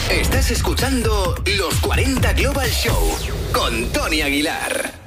Estás escuchando Los 40 Global Show con Tony Aguilar.